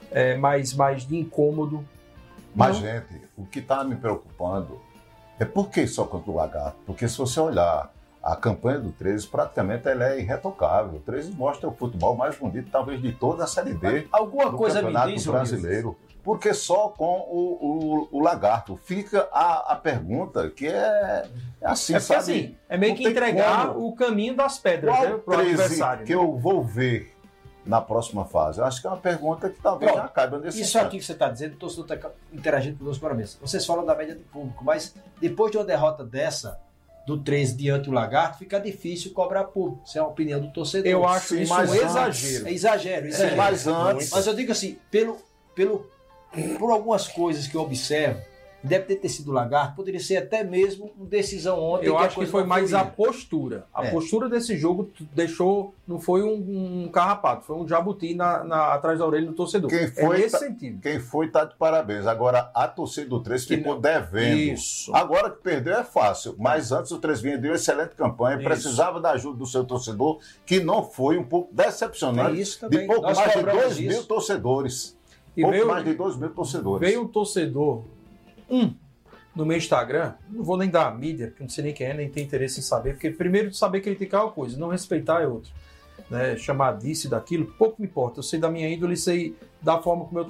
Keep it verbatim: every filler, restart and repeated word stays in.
é, mais, mais de incômodo. Mas, Não. gente, o que está me preocupando é por que só contra o Lagarto? Porque se você olhar a campanha do treze, praticamente ela é irretocável. O treze mostra o futebol mais bonito, talvez, de toda a Série D Alguma do coisa me Campeonato diz, Brasileiro. Porque só com o, o, o Lagarto. Fica a, a pergunta que é, é assim, É porque, sabe? assim, é meio Não que tem entregar como. o caminho das pedras, Qual né, pro treze adversário. que eu vou ver na próxima fase? Eu acho que é uma pergunta que talvez Pronto. já caiba nesse Isso instante. aqui que você está dizendo, o torcedor está interagindo conosco para mesa. Vocês falam da média de público, mas depois de uma derrota dessa, do treze diante do Lagarto, fica difícil cobrar público. Isso é a opinião do torcedor. Eu acho Sim, isso mas um antes- exagero. É exagero, É, exagero. mas antes... Mas eu digo assim, pelo, pelo, por algumas coisas que eu observo, deve ter sido o Lagarto, poderia ser até mesmo uma decisão ontem. Eu a acho que coisa foi não mais a fluía. postura. A É. postura desse jogo t- deixou. Não foi um, um carrapato, foi um jabuti na, na- atrás da orelha do torcedor. Quem é foi, nesse tá- sentido. Quem foi está de parabéns. Agora, a torcida do treze Que ficou não- devendo. Isso. Agora que perdeu é fácil, mas antes o treze vinha de uma excelente campanha, Isso. precisava da ajuda do seu torcedor, que não foi, um pouco decepcionante, Tem isso também. de pouco Nós mais de cobramos dois mil isso. torcedores. E pouco veio, mais de dois mil torcedores. veio um torcedor, um, no meu Instagram, não vou nem dar a mídia, porque não sei nem quem é, nem tem interesse em saber, porque primeiro saber criticar é uma coisa, não respeitar é outra. Né? Chamar disso e daquilo, pouco me importa. Eu sei da minha índole e sei da forma como eu